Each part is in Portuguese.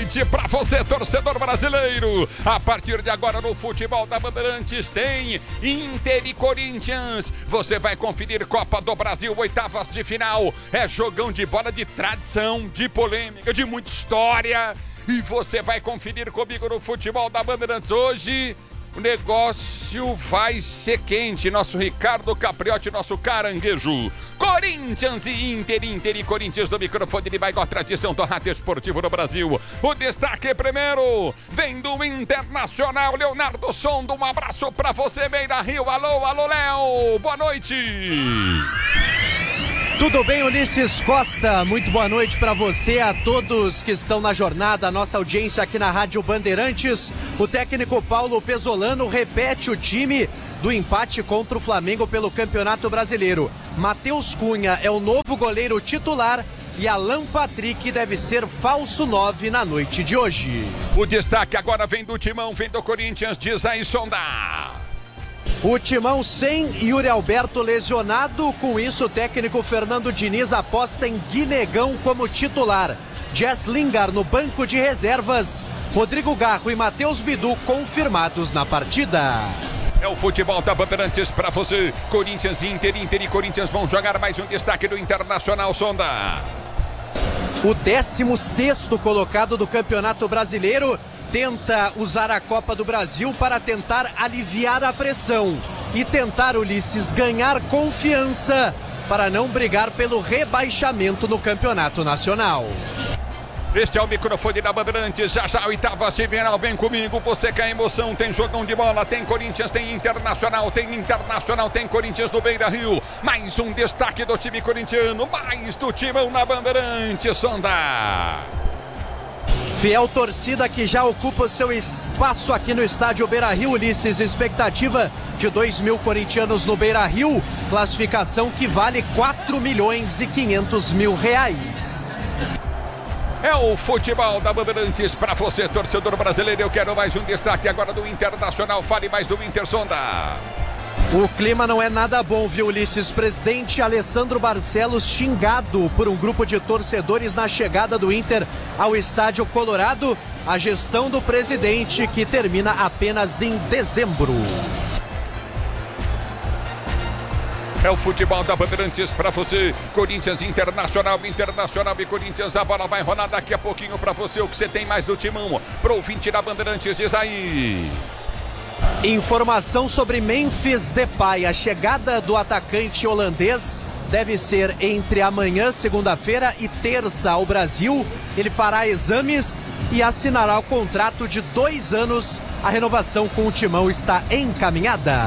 noite pra você, torcedor brasileiro. A partir de agora no Futebol da Bandeirantes tem Inter e Corinthians. Você vai conferir Copa do Brasil, oitavas de final. É jogão de bola de tradição, de polêmica, de muita história. E você vai conferir comigo no Futebol da Bandeirantes hoje. O negócio vai ser quente. Nosso Ricardo Capriotti, nosso caranguejo. Corinthians e Inter, Inter e Corinthians no microfone de maior tradição do rádio esportivo no Brasil. O destaque primeiro vem do Internacional, Leonardo Sondo. Um abraço pra você, Beira Rio. Alô, alô, Léo. Boa noite. Tudo bem, Ulisses Costa? Muito boa noite para você, a todos que estão na jornada, a nossa audiência aqui na Rádio Bandeirantes. O técnico Paulo Pesolano repete o time do empate contra o Flamengo pelo Campeonato Brasileiro. Matheus Cunha é o novo goleiro titular e Alan Patrick deve ser falso 9 na noite de hoje. O destaque agora vem do Timão, vem do Corinthians, diz aí, Sonda. O Timão sem Yuri Alberto lesionado, com isso o técnico Fernando Diniz aposta em Guinegão como titular. Jess Lingard no banco de reservas, Rodrigo Garro e Matheus Bidu confirmados na partida. É o Futebol da Bandeirantes para você. Corinthians, Inter e Corinthians vão jogar. Mais um destaque do Internacional, Sonda. O 16º colocado do Campeonato Brasileiro tenta usar a Copa do Brasil para tentar aliviar a pressão e tentar, Ulisses, ganhar confiança para não brigar pelo rebaixamento no Campeonato Nacional. Este é o microfone da Bandeirantes, já oitavas de final, vem comigo, você quer emoção, tem jogão de bola, tem Corinthians, tem Internacional, tem Corinthians no Beira Rio, mais um destaque do time corintiano, mais do Timão na Bandeirantes, Sonda. Fiel torcida que já ocupa o seu espaço aqui no estádio Beira Rio, Ulisses, expectativa de 2.000 corintianos no Beira Rio, classificação que vale R$4.500.000. É o Futebol da Bandeirantes para você, torcedor brasileiro. Eu quero mais um destaque agora do Internacional. Fale mais do Inter, Sonda. O clima não é nada bom, viu, Ulisses? Presidente Alessandro Barcelos xingado por um grupo de torcedores na chegada do Inter ao Estádio Colorado. A gestão do presidente que termina apenas em dezembro. É o Futebol da Bandeirantes para você. Corinthians, Internacional e Corinthians. A bola vai rolar daqui a pouquinho para você. O que você tem mais do Timão? Pro ouvinte da Bandeirantes, diz aí. Informação sobre Memphis Depay. A chegada do atacante holandês deve ser entre amanhã, segunda-feira, e terça ao Brasil. Ele fará exames e assinará o contrato de 2 anos. A renovação com o Timão está encaminhada.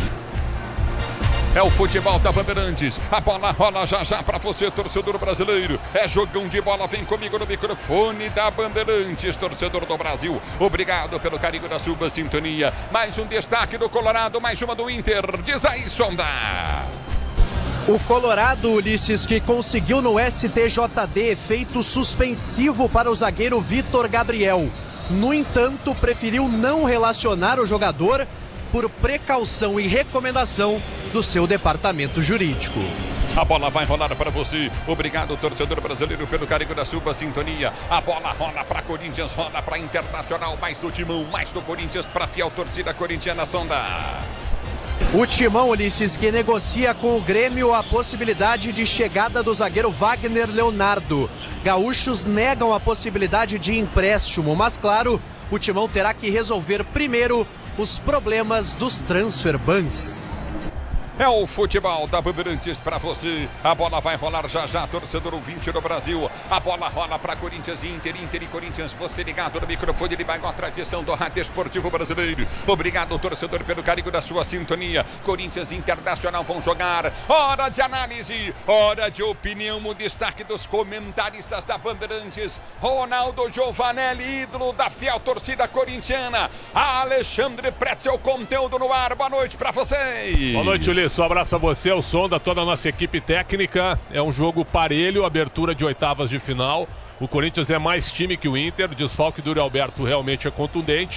É o Futebol da Bandeirantes. A bola rola já para você, torcedor brasileiro. É jogão de bola. Vem comigo no microfone da Bandeirantes, torcedor do Brasil. Obrigado pelo carinho da sua sintonia. Mais um destaque do Colorado, mais uma do Inter. Diz aí, Sonda. O Colorado, Ulisses, que conseguiu no STJD efeito suspensivo para o zagueiro Vitor Gabriel. No entanto, preferiu não relacionar o jogador por precaução e recomendação do seu departamento jurídico. A bola vai rolar para você. Obrigado, torcedor brasileiro, pelo carinho da sua sintonia. A bola rola para Corinthians, rola para Internacional, mais do Timão, mais do Corinthians, para a fiel torcida corintiana, Sonda. O Timão, Ulisses, que negocia com o Grêmio a possibilidade de chegada do zagueiro Wagner Leonardo. Gaúchos negam a possibilidade de empréstimo, mas claro, o Timão terá que resolver primeiro os problemas dos transfer bans. É o Futebol da Bandeirantes para você. A bola vai rolar já, torcedor ouvinte do Brasil. A bola rola para Corinthians, Inter e Corinthians. Você ligado no microfone de maior tradição do rádio esportivo brasileiro. Obrigado, torcedor, pelo carinho da sua sintonia. Corinthians e Internacional vão jogar. Hora de análise, hora de opinião. O destaque dos comentaristas da Bandeirantes. Ronaldo Giovanelli, ídolo da fiel torcida corintiana. Alexandre Pretzel, conteúdo no ar. Boa noite para vocês. Boa noite, Ulisses. Um abraço a você, ao som da toda a nossa equipe técnica. É um jogo parelho, abertura de oitavas de final. O Corinthians é mais time que o Inter. O desfalque do Yuri Alberto realmente é contundente.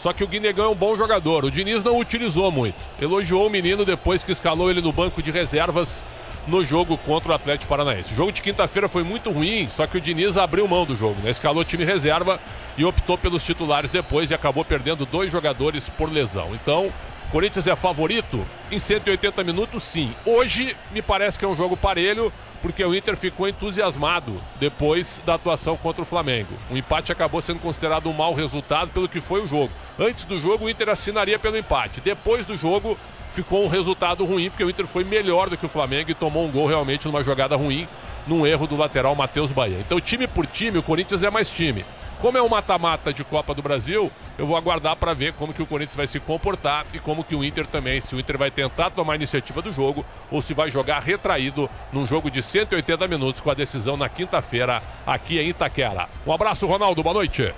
Só que o Guinegão é um bom jogador. O Diniz não o utilizou muito. Elogiou o menino depois que escalou ele no banco de reservas no jogo contra o Atlético Paranaense. O jogo de quinta-feira foi muito ruim, só que o Diniz abriu mão do jogo, né? Escalou time reserva e optou pelos titulares depois e acabou perdendo 2 jogadores por lesão. Então, Corinthians é favorito em 180 minutos, sim. Hoje me parece que é um jogo parelho, porque o Inter ficou entusiasmado depois da atuação contra o Flamengo. O empate acabou sendo considerado um mau resultado pelo que foi o jogo. Antes do jogo, o Inter assinaria pelo empate. Depois do jogo, ficou um resultado ruim, porque o Inter foi melhor do que o Flamengo e tomou um gol realmente numa jogada ruim, num erro do lateral Matheus Bahia. Então, time por time, o Corinthians é mais time. Como é um mata-mata de Copa do Brasil, eu vou aguardar para ver como que o Corinthians vai se comportar e como que o Inter também, se o Inter vai tentar tomar a iniciativa do jogo ou se vai jogar retraído num jogo de 180 minutos com a decisão na quinta-feira aqui em Itaquera. Um abraço, Ronaldo, boa noite.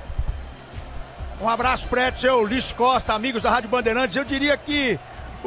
Um abraço, Pretzel, Luiz Costa, amigos da Rádio Bandeirantes. Eu diria que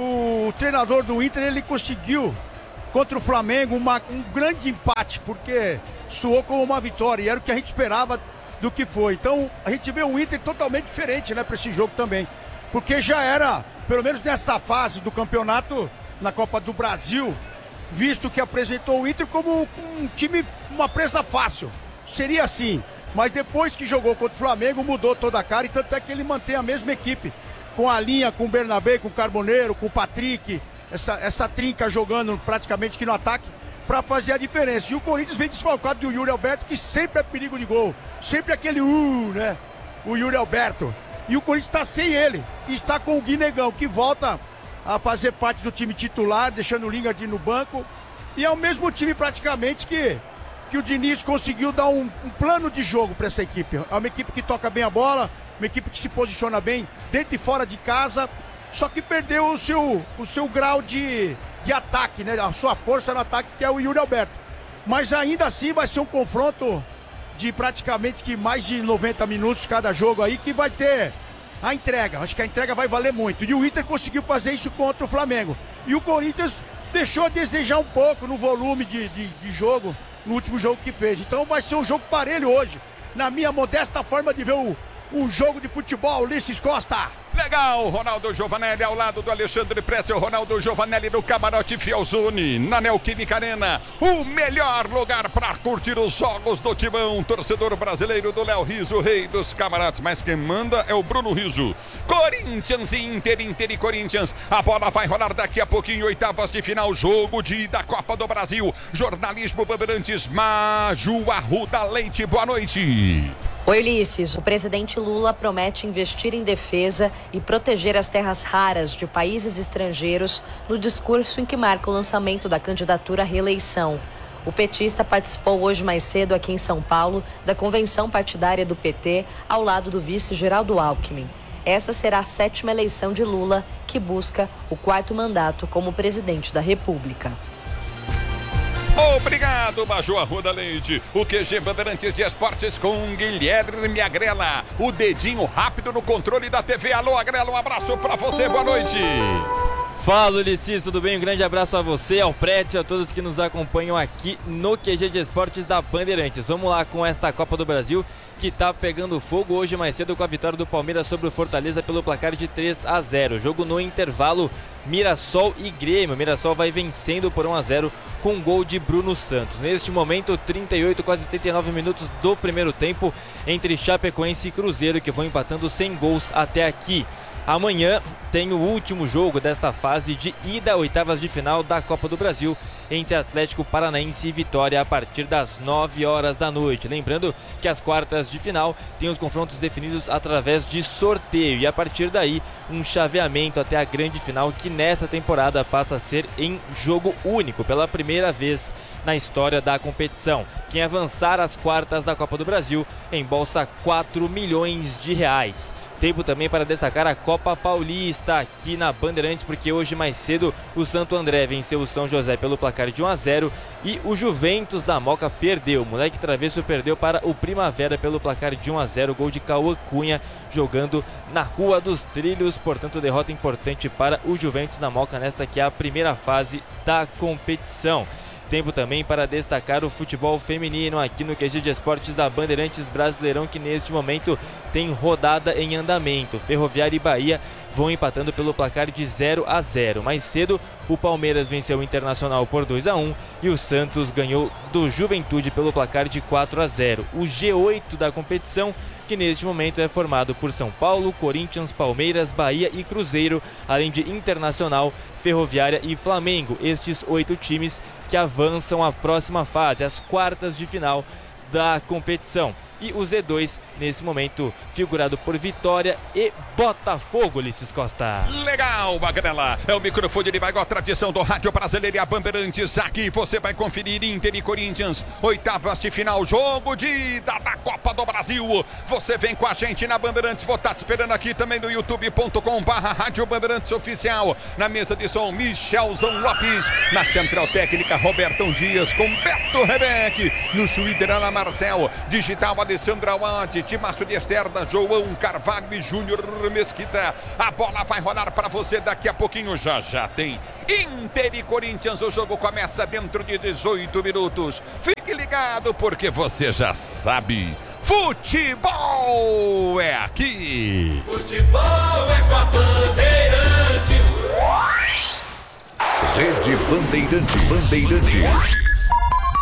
o treinador do Inter, ele conseguiu contra o Flamengo um grande empate, porque soou como uma vitória e era o que a gente esperava do que foi. Então a gente vê um Inter totalmente diferente, né, para esse jogo também, porque já era, pelo menos nessa fase do campeonato na Copa do Brasil, visto que apresentou o Inter como um time, uma presa fácil, seria assim, mas depois que jogou contra o Flamengo mudou toda a cara, e tanto é que ele mantém a mesma equipe, com a linha, com o Bernabé, com o Carboneiro, com o Patrick, essa trinca jogando praticamente que no ataque, para fazer a diferença. E o Corinthians vem desfalcado do Yuri Alberto, que sempre é perigo de gol. Sempre aquele né? O Yuri Alberto. E o Corinthians está sem ele. E está com o Guinegão, que volta a fazer parte do time titular, deixando o Lingard no banco. E é o mesmo time praticamente que o Diniz conseguiu dar um plano de jogo para essa equipe. É uma equipe que toca bem a bola, uma equipe que se posiciona bem dentro e fora de casa. Só que perdeu o seu grau de ataque, né? A sua força no ataque, que é o Yuri Alberto. Mas ainda assim vai ser um confronto de praticamente que mais de 90 minutos cada jogo aí, que vai ter a entrega. Acho que a entrega vai valer muito. E o Inter conseguiu fazer isso contra o Flamengo. E o Corinthians deixou a desejar um pouco no volume de jogo, no último jogo que fez. Então vai ser um jogo parelho hoje, na minha modesta forma de ver um jogo de futebol. Ulisses Costa. Legal, Ronaldo Giovanelli ao lado do Alexandre Pretzel, Ronaldo Giovanelli no Camarote Fielzuni, na Neoquímica Arena, o melhor lugar para curtir os jogos do Timão, torcedor brasileiro do Léo Riso, rei dos camarotes, mas quem manda é o Bruno Riso. Corinthians e Inter, Inter e Corinthians, a bola vai rolar daqui a pouquinho, oitavas de final, jogo de ida Copa do Brasil, jornalismo Bandeirantes, Maju Arruda Leite, boa noite. Oi, Ulisses. O presidente Lula promete investir em defesa e proteger as terras raras de países estrangeiros no discurso em que marca o lançamento da candidatura à reeleição. O petista participou hoje mais cedo aqui em São Paulo da convenção partidária do PT ao lado do vice Geraldo Alckmin. Essa será a 7ª eleição de Lula, que busca o 4º mandato como presidente da República. Obrigado, Maju Arruda Leite. O QG Bandeirantes de Esportes com Guilherme Agrela. O dedinho rápido no controle da TV. Alô, Agrela, um abraço pra você, boa noite. Fala, Ulisses, tudo bem? Um grande abraço a você, ao Prédio, a todos que nos acompanham aqui no QG de Esportes da Bandeirantes. Vamos lá com esta Copa do Brasil, que tá pegando fogo hoje mais cedo com a vitória do Palmeiras sobre o Fortaleza pelo placar de 3-0. Jogo no intervalo, Mirassol e Grêmio. Mirassol vai vencendo por 1-0 com um gol de Bruno Santos. Neste momento, 38, quase 39 minutos do primeiro tempo entre Chapecoense e Cruzeiro, que vão empatando sem gols até aqui. Amanhã tem o último jogo desta fase de ida, oitavas de final da Copa do Brasil, entre Atlético Paranaense e Vitória a partir das 9 horas da noite. Lembrando que as quartas de final têm os confrontos definidos através de sorteio e a partir daí um chaveamento até a grande final, que nesta temporada passa a ser em jogo único pela primeira vez na história da competição. Quem avançar às quartas da Copa do Brasil embolsa 4 milhões de reais. Tempo também para destacar a Copa Paulista aqui na Bandeirantes, porque hoje mais cedo o Santo André venceu o São José pelo placar de 1-0 e o Juventus da Moca perdeu. O moleque travesso perdeu para o Primavera pelo placar de 1-0, gol de Cauã Cunha jogando na Rua dos Trilhos. Portanto, derrota importante para o Juventus da Moca nesta que é a primeira fase da competição. Tempo também para destacar o futebol feminino aqui no QG de Esportes da Bandeirantes, Brasileirão, que neste momento tem rodada em andamento. Ferroviária e Bahia vão empatando pelo placar de 0-0. Mais cedo, o Palmeiras venceu o Internacional por 2-1 e o Santos ganhou do Juventude pelo placar de 4-0. O G8 da competição, que neste momento é formado por São Paulo, Corinthians, Palmeiras, Bahia e Cruzeiro, além de Internacional, Ferroviária e Flamengo. Estes 8 times que avançam à próxima fase, as quartas de final da competição. E o Z2, nesse momento, figurado por Vitória e Botafogo, Ulisses Costa. Legal, Magrela. É o microfone de Baigó, tradição do rádio brasileiro e a Bandeirantes. Aqui você vai conferir Inter e Corinthians, oitavas de final, jogo de ida da Copa do Brasil. Você vem com a gente na Bandeirantes. Vou estar te esperando aqui também no youtube.com/Rádio Bandeirantes Oficial. Na mesa de som, Michelzão Lopes. Na central técnica, Robertão Dias com Beto Rebeck. No Twitter, Ana Marcel. Digital, Alessandra Wade, Timácio de Esterda, João Carvalho e Júnior Mesquita. A bola vai rolar para você daqui a pouquinho. Já tem Inter e Corinthians. O jogo começa dentro de 18 minutos. Fique ligado porque você já sabe. Futebol é aqui. Futebol é com a Bandeirantes. Rede Bandeirantes.